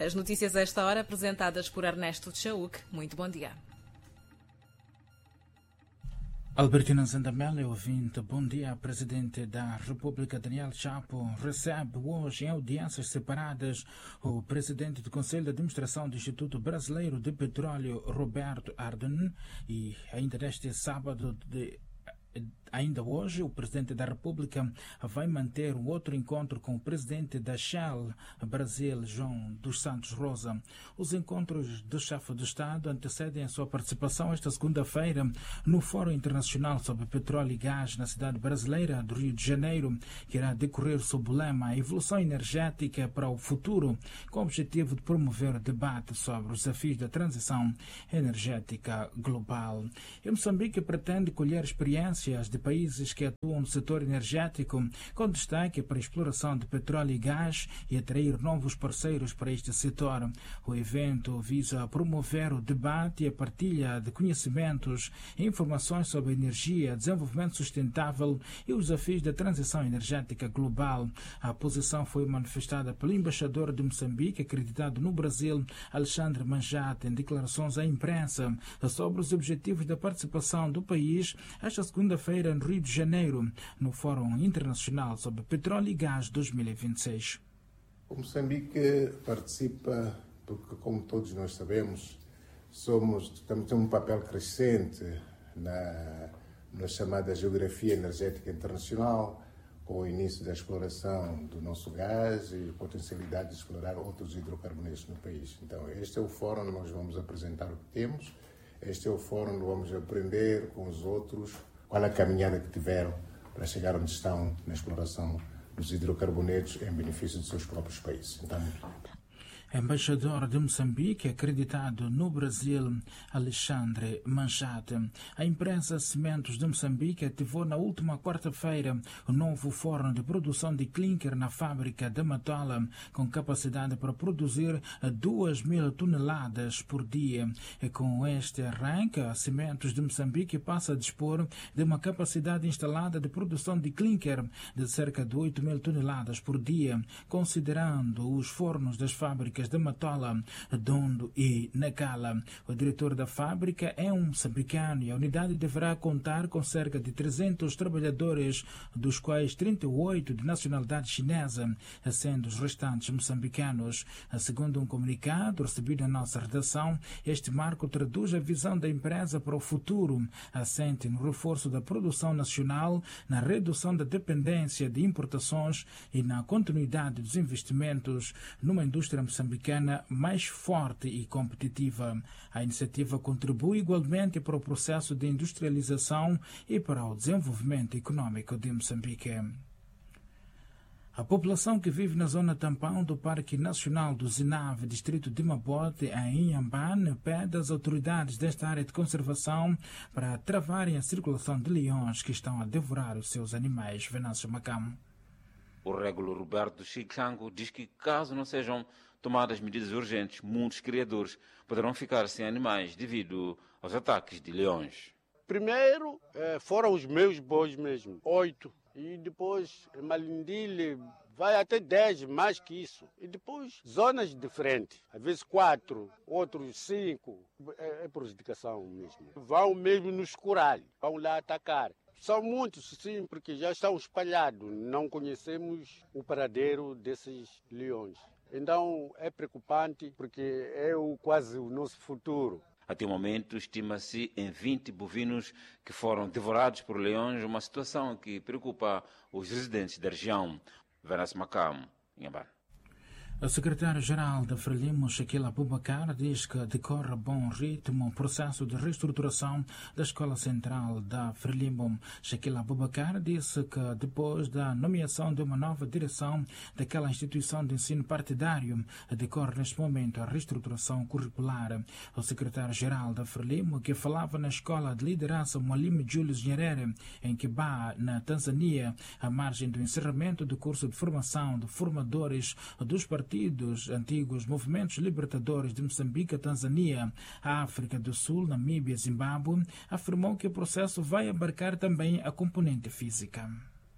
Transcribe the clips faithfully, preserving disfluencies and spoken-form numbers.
As notícias a esta hora apresentadas por Ernesto Tchauk. Muito bom dia. Albertina Zandamela, ouvinte, bom dia. Presidente da República, Daniel Chapo, recebe hoje em audiências separadas o presidente do Conselho de Administração do Instituto Brasileiro de Petróleo, Roberto Arden, e ainda neste sábado de Ainda hoje, o Presidente da República vai manter um outro encontro com o Presidente da Shell Brasil, João dos Santos Rosa. Os encontros do chefe do Estado antecedem a sua participação esta segunda-feira no Fórum Internacional sobre Petróleo e Gás na cidade brasileira do Rio de Janeiro, que irá decorrer sob o lema A Evolução Energética para o Futuro, com o objetivo de promover o debate sobre os desafios da transição energética global. E Moçambique pretende colher experiências de países que atuam no setor energético, com destaque para a exploração de petróleo e gás e atrair novos parceiros para este setor. O evento visa promover o debate e a partilha de conhecimentos e informações sobre energia, desenvolvimento sustentável e os desafios da transição energética global. A posição foi manifestada pelo embaixador de Moçambique, acreditado no Brasil, Alexandre Manjate, em declarações à imprensa sobre os objetivos da participação do país esta segunda-feira no Rio de Janeiro, no Fórum Internacional sobre Petróleo e Gás dois mil e vinte e seis. O Moçambique participa porque, como todos nós sabemos, somos, temos um papel crescente na, na chamada geografia energética internacional, com o início da exploração do nosso gás e a potencialidade de explorar outros hidrocarbonetos no país. Então, este é o fórum onde nós vamos apresentar o que temos, este é o fórum onde vamos aprender com os outros qual a caminhada que tiveram para chegar onde estão na exploração dos hidrocarbonetos em benefício dos seus próprios países. Então, Embaixador de Moçambique, acreditado no Brasil, Alexandre Manjate. A imprensa Cimentos de Moçambique ativou na última quarta-feira o novo forno de produção de clinker na fábrica de Matola, com capacidade para produzir duas mil toneladas por dia. E com este arranque, a Cimentos de Moçambique passa a dispor de uma capacidade instalada de produção de clinker de cerca de oito mil toneladas por dia, considerando os fornos das fábricas de Matola, Dondo e Nacala. O diretor da fábrica é um moçambicano e a unidade deverá contar com cerca de trezentos trabalhadores, dos quais trinta e oito de nacionalidade chinesa, sendo os restantes moçambicanos. Segundo um comunicado recebido na nossa redação, este marco traduz a visão da empresa para o futuro, assente no reforço da produção nacional, na redução da dependência de importações e na continuidade dos investimentos numa indústria moçambicana mais forte e competitiva. A iniciativa contribui igualmente para o processo de industrialização e para o desenvolvimento econômico de Moçambique. A população que vive na zona tampão do Parque Nacional do Zinave, distrito de Mabote, em Inhambane, pede às autoridades desta área de conservação para travarem a circulação de leões que estão a devorar os seus animais. Venâncio Macamo. O régulo Roberto Chichango diz que, caso não sejam tomadas medidas urgentes, muitos criadores poderão ficar sem animais devido aos ataques de leões. Primeiro eh, foram os meus bois mesmo, oito. E depois em Malindile vai até dez, mais que isso. E depois zonas diferentes, às vezes quatro, outros cinco. É, é prejudicação mesmo. Vão mesmo nos curar, vão lá atacar. São muitos, sim, porque já estão espalhados. Não conhecemos o paradeiro desses leões. Então é preocupante porque é o, quase o nosso futuro. Até o momento, estima-se em vinte bovinos que foram devorados por leões, uma situação que preocupa os residentes da região. Venâncio Macamo, Inhambane. O secretário-geral da Frelimo, Shaquille Abubakar, diz que decorre a bom ritmo o processo de reestruturação da Escola Central da Frelimo. Shaquille Abubakar disse que depois da nomeação de uma nova direção daquela instituição de ensino partidário, decorre neste momento a reestruturação curricular. O secretário-geral da Frelimo, que falava na Escola de Liderança Mwalimu Julius Nyerere, em Kiba, na Tanzânia, à margem do encerramento do curso de formação de formadores dos partidos partidos antigos movimentos libertadores de Moçambique, Tanzânia, África do Sul, Namíbia e Zimbábue, afirmou que o processo vai abarcar também a componente física.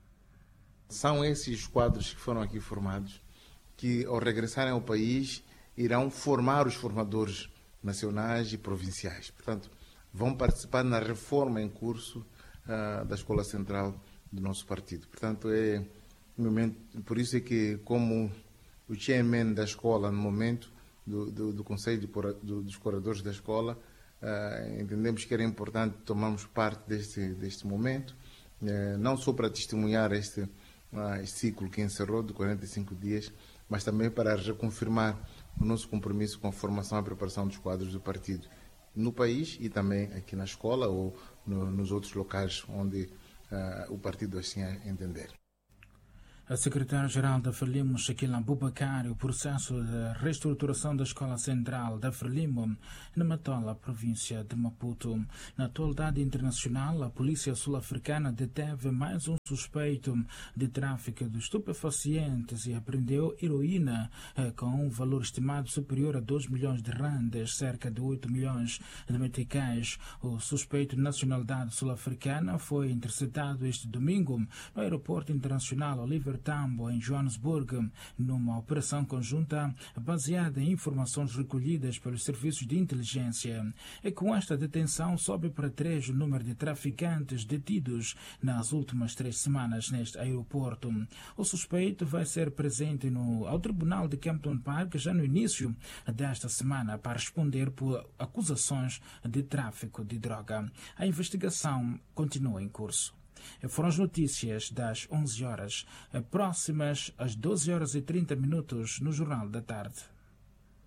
São esses quadros que foram aqui formados que, ao regressarem ao país, irão formar os formadores nacionais e provinciais. Portanto, vão participar na reforma em curso uh, da Escola Central do nosso partido. Portanto, é um momento, por isso é que, como o chairman da escola, no momento do, do, do Conselho de, do, dos Curadores da Escola, uh, entendemos que era importante tomarmos parte deste, deste momento, uh, não só para testemunhar este, uh, este ciclo que encerrou de quarenta e cinco dias, mas também para reconfirmar o nosso compromisso com a formação e a preparação dos quadros do partido no país e também aqui na escola ou no, nos outros locais onde uh, o partido assim entender. A secretária-geral da Frelimo, Shaquila Abubakar, o processo de reestruturação da Escola Central da Frelimo, na Matola, província de Maputo. Na atualidade internacional, a polícia sul-africana deteve mais um suspeito de tráfico de estupefacientes e apreendeu heroína com um valor estimado superior a dois milhões de randes, cerca de oito milhões de meticais. O suspeito de nacionalidade sul-africana foi interceptado este domingo no aeroporto internacional Oliver Tambo, em Joanesburgo, numa operação conjunta baseada em informações recolhidas pelos serviços de inteligência. E com esta detenção sobe para três o número de traficantes detidos nas últimas três semanas neste aeroporto. O suspeito vai ser presente no, ao Tribunal de Kempton Park já no início desta semana para responder por acusações de tráfico de droga. A investigação continua em curso. Foram as notícias das onze horas, próximas às doze horas e trinta minutos no Jornal da Tarde.